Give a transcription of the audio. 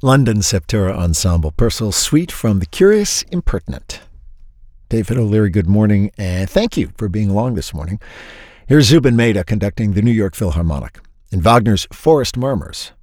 London Septura Ensemble, Purcell Suite from The Curious Impertinent. David O'Leary, good morning, and thank you for being along this morning. Here's Zubin Mehta conducting the New York Philharmonic in Wagner's Forest Murmurs,